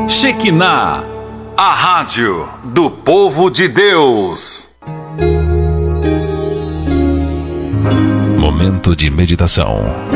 Shekinah, a rádio do povo de Deus. Momento de meditação.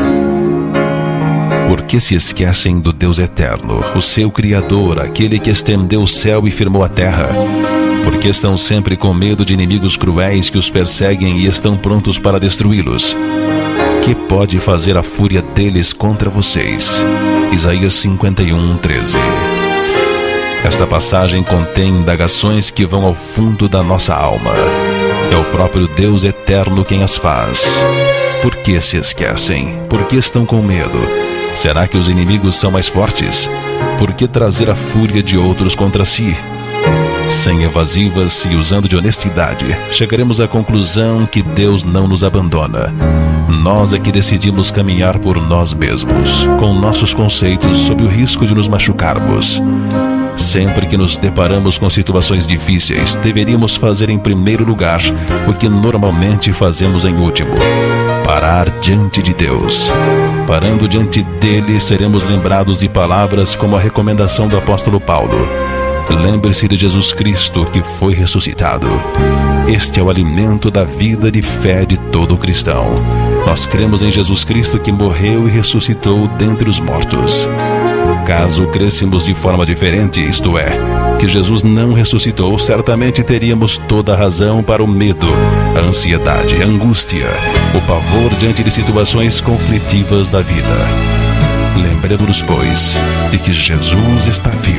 Por que se esquecem do Deus eterno, o seu Criador, aquele que estendeu o céu e firmou a terra? Por que estão sempre com medo de inimigos cruéis que os perseguem e estão prontos para destruí-los? Que pode fazer a fúria deles contra vocês? Isaías 51:13. Esta passagem contém indagações que vão ao fundo da nossa alma. É o próprio Deus eterno quem as faz. Por que se esquecem? Por que estão com medo? Será que os inimigos são mais fortes? Por que trazer a fúria de outros contra si? Sem evasivas e usando de honestidade, chegaremos à conclusão que Deus não nos abandona. Nós é que decidimos caminhar por nós mesmos, com nossos conceitos, sob o risco de nos machucarmos. Sempre que nos deparamos com situações difíceis, deveríamos fazer em primeiro lugar o que normalmente fazemos em último: parar diante de Deus. Parando diante dele, seremos lembrados de palavras como a recomendação do apóstolo Paulo: lembre-se de Jesus Cristo, que foi ressuscitado. Este é o alimento da vida de fé de todo cristão. Nós cremos em Jesus Cristo, que morreu e ressuscitou dentre os mortos. Caso crêssemos de forma diferente, isto é, que Jesus não ressuscitou, certamente teríamos toda a razão para o medo, a ansiedade, a angústia, o pavor diante de situações conflitivas da vida. Lembremos-nos, pois, de que Jesus está vivo.